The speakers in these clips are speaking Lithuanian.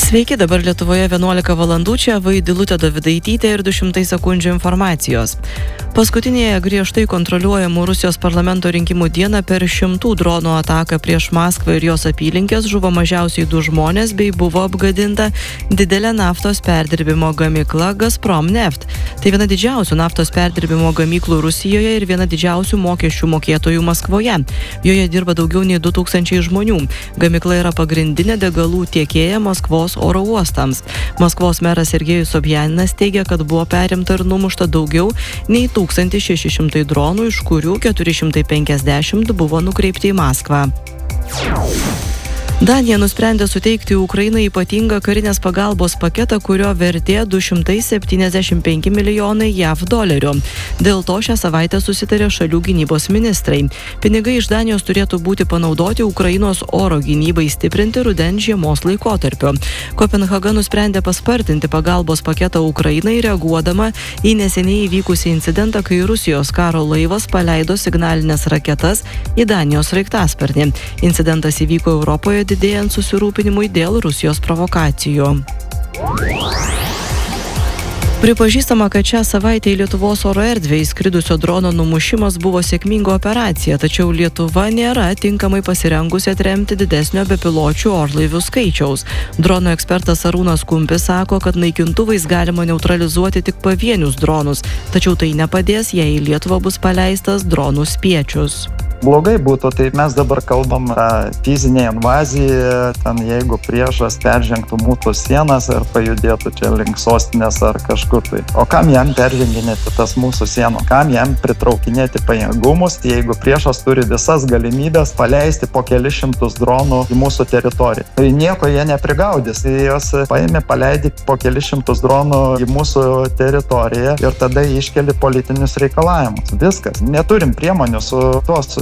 Sveiki, dabar Lietuvoje 11 valandų, čia Vaidilutė Dovydaitytė ir 200 sekundžių informacijos. Paskutinėje griežtai kontroliuojamų Rusijos parlamento rinkimų dieną per 100 dronų ataką prieš Maskvą ir jos apylinkės žuvo mažiausiai 2 žmonės bei buvo apgadinta didelė naftos perdirbimo gamykla Gazprom Neft. Tai viena didžiausių naftos perdirbimo gamyklų Rusijoje ir viena didžiausių mokesčių mokėtojų Maskvoje. Joje dirba daugiau nei 2000 žmonių. Gamykla yra pagrindinė degalų tiekėja Maskvos oro uostams. Maskvos meras Sergejus Sobjaninas teigia, kad buvo perimta ir numušta daugiau nei 1600 dronų, iš kurių 450 buvo nukreipti į Maskvą. Danija nusprendė suteikti Ukrainai ypatingą karinės pagalbos paketą, kurio vertė 275 milijonai JAV dolerių. Dėl to šią savaitę susitarė šalių gynybos ministrai. Pinigai iš Danijos turėtų būti panaudoti Ukrainos oro gynybai stiprinti rudens žiemos laikotarpiu. Kopenhaga nusprendė paspartinti pagalbos paketą Ukrainai, reaguodama į neseniai įvykusį incidentą, kai Rusijos karo laivas paleido signalinės raketas į Danijos sraigtasparnį. Incidentas įvyko Europoje didėjant susirūpinimui dėl Rusijos provokacijų. Pripažįstama, kad šią savaitę į Lietuvos oro erdvę įskridusio drono numušimas buvo sėkminga operacija, tačiau Lietuva nėra tinkamai pasirengusi atremti didesnio bepiločių orlaivių skaičiaus. Drono ekspertas Arūnas Kumpis sako, kad naikintuvais galima neutralizuoti tik pavienius dronus, tačiau tai nepadės, jei į Lietuvą bus paleistas dronų spiečius. Blogai būtų, tai mes dabar kalbam fizinė invazija, ten jeigu priešas peržengtų mūsų sienas ir pajudėtų čia link sostinės ar kažkur tai. O kam jam perženginėti tas mūsų sieną? Kam jam pritraukinėti pajėgumus, jeigu priešas turi visas galimybės paleisti po kelis šimtus dronų į mūsų teritoriją? Tai nieko jie neprigaudys, jos paėmė, paleidi po kelis šimtus dronų į mūsų teritoriją ir tada iškeli politinius reikalavimus. Viskas. Neturim priemonių su tuo susitvarkyti.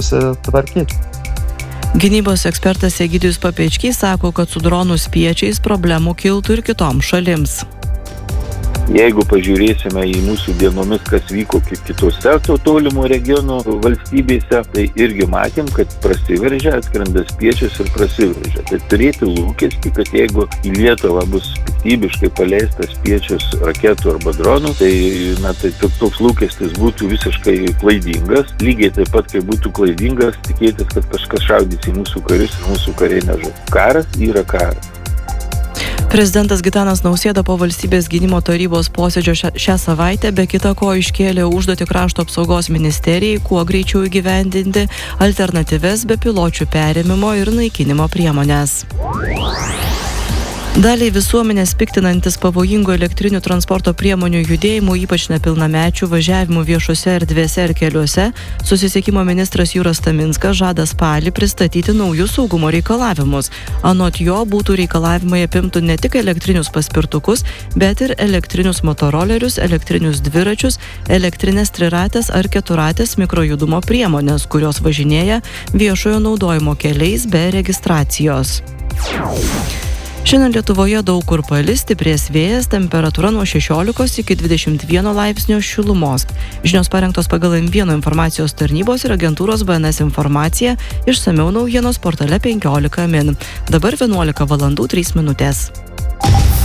Gynybos ekspertas Egidijus Papečkys sako, kad su dronų spiečiais problemų kiltų ir kitoms šalims. Jeigu pažiūrėsime į mūsų dienomis, kas vyko kitose tolimų regionų valstybėse, tai irgi matėm, kad prasiveržia, atskrenda spiečius ir prasiveržia. Tai turėti lūkestį, kad jeigu į Lietuvą bus piktybiškai paleistas spiečius raketų arba dronų, tai toks lūkestis būtų visiškai klaidingas. Lygiai taip pat, kai būtų klaidingas tikėtis, kad kažkas šaudys į mūsų karius ir mūsų kariai nežus. Karas yra karas. Prezidentas Gitanas Nausėda po valstybės gynimo tarybos posėdžio šią savaitę be kita ko iškėlė užduotį krašto apsaugos ministerijai kuo greičiau įgyvendinti alternatyves bepiločių perėmimo ir naikinimo priemones. Daliai visuomenės piktinantis pavojingų elektrinių transporto priemonių judėjimų, ypač nepilnamečių važiavimų viešose erdvėse ir keliuose, susisiekimo ministras Jūras Taminskas žada spalį pristatyti naujus saugumo reikalavimus. Anot jo būtų reikalavimai apimtų ne tik elektrinius paspirtukus, bet ir elektrinius motorolerius, elektrinius dviračius, elektrinės triratės ar keturatės mikrojudumo priemonės, kurios važinėja viešojo naudojimo keliais be registracijos. Šiandien Lietuvoje daug kur palis, stiprės vėjas, temperatūra nuo 16 iki 21 laipsnio šilumos. Žinios parengtos pagal M1 informacijos tarnybos ir agentūros BNS informacija, išsamiau naujienos portale 15 min. Dabar 11 valandų 3 minutės.